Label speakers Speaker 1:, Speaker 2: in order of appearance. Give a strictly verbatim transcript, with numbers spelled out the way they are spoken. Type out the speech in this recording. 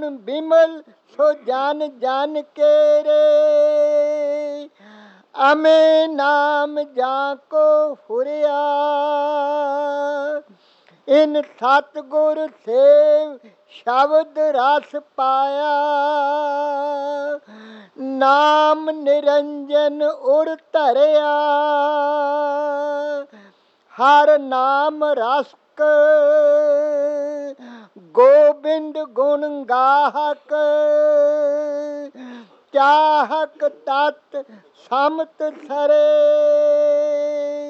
Speaker 1: बिमल सो जान जान के रे, अमे नाम जाको फुरिया। इन सतगुर सेव शब्द रस पाया, नाम निरंजन उर धरिया। हर नाम रसक गोबिंद गुण गाहक, चाहक तत् समत सरे।